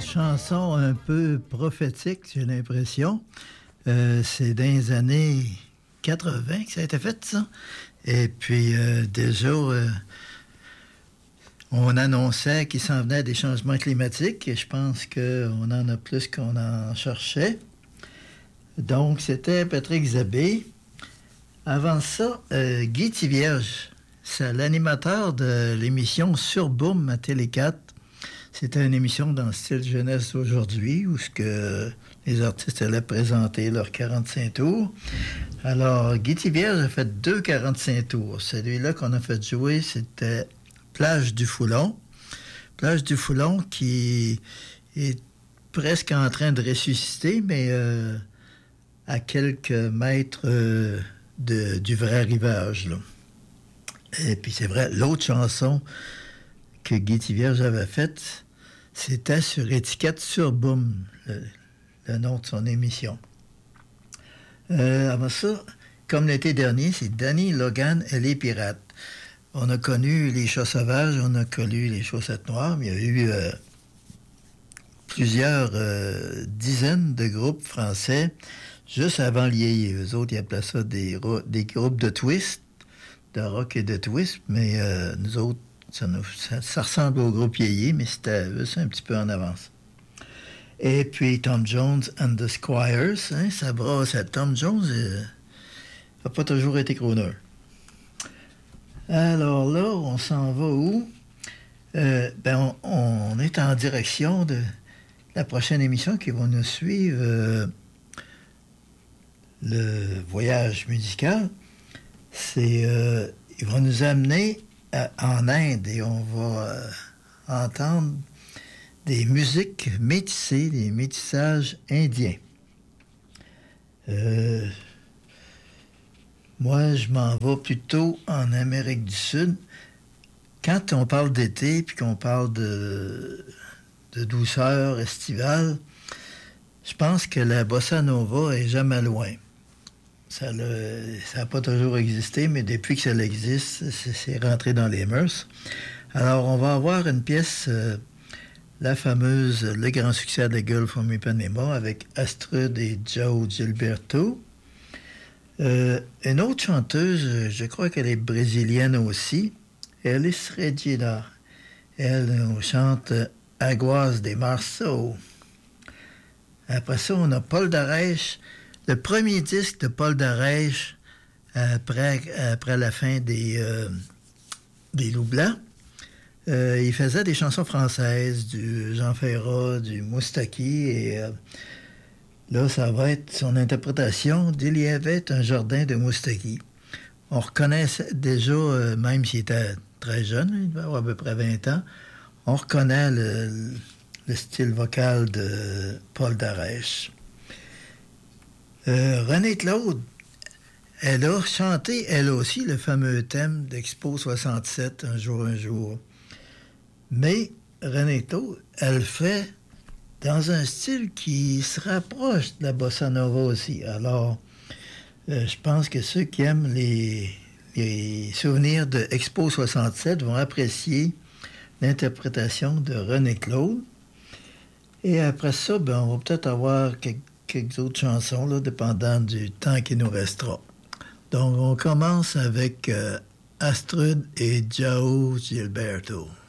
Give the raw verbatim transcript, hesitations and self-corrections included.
chanson un peu prophétique, j'ai l'impression. Euh, c'est dans les années quatre-vingt que ça a été fait, ça. Et puis, euh, déjà, euh, on annonçait qu'il s'en venait des changements climatiques et je pense qu'on en a plus qu'on en cherchait. Donc, c'était Patrick Zabé. Avant ça, euh, Guy Tivierge, c'est l'animateur de l'émission Sur Boom à Télé quatre. C'était une émission dans le style jeunesse d'aujourd'hui où ce que les artistes allaient présenter leurs quarante-cinq tours. Alors, Guy Tivierge a fait deux quarante-cinq tours. Celui-là qu'on a fait jouer, c'était Plage du Foulon. Plage du Foulon qui est presque en train de ressusciter, mais euh, à quelques mètres euh, de, du vrai rivage, là. Et puis c'est vrai, l'autre chanson que Guy Tivierge avait faite, c'était sur étiquette Sur Boom, le, le nom de son émission. Euh, avant ça, comme l'été dernier, c'est Danny Logan et les Pirates. On a connu les Chats Sauvages, on a connu les Chaussettes Noires, mais il y a eu euh, plusieurs euh, dizaines de groupes français juste avant l'I A I. Eux autres, ils appelaient ça des, des groupes de twist, de rock et de twist, mais euh, nous autres, ça, nous, ça, ça ressemble au groupe Yéyé, mais c'était juste un petit peu en avance. Et puis Tom Jones and the Squires, hein, ça brasse. Tom Jones euh, n'a pas toujours été crooner. Alors là, on s'en va où? Euh, ben, on, on est en direction de la prochaine émission qui va nous suivre, euh, le voyage musical. C'est, euh, il va nous amener à, en Inde et on va euh, entendre des musiques métissées, des métissages indiens. Euh, moi, je m'en vais plutôt en Amérique du Sud. Quand on parle d'été puis qu'on parle de, de douceur estivale, je pense que la bossa nova est jamais loin. Ça n'a pas toujours existé, mais depuis que ça existe, c'est rentré dans les mœurs. Alors, on va avoir une pièce, euh, la fameuse Le grand succès de Girl from Ipanema avec Astrud et Joe Gilberto. Euh, une autre chanteuse, je crois qu'elle est brésilienne aussi, Elis Regina. Elle nous chante Aguas de Marceau. Après ça, on a Paul Darèche. Le premier disque de Paul Darèche, après, après la fin des, euh, des Loups Blancs, euh, il faisait des chansons françaises, du Jean Ferrat, du Moustaki, et euh, là, ça va être son interprétation d'Il y avait un jardin de Moustaki. On reconnaît déjà, euh, même s'il était très jeune, il devait avoir à peu près vingt ans, on reconnaît le, le style vocal de Paul Darèche. Euh, Renée Claude, elle a chanté, elle aussi, le fameux thème d'Expo soixante-sept, Un jour, un jour. Mais Renée Claude, elle fait dans un style qui se rapproche de la bossa nova aussi. Alors, euh, je pense que ceux qui aiment les, les souvenirs de Expo soixante-sept vont apprécier l'interprétation de Renée Claude. Et après ça, ben, on va peut-être avoir quelques quelques autres chansons, là, dépendant du temps qui nous restera. Donc, on commence avec euh, Astrud et Joe Gilberto.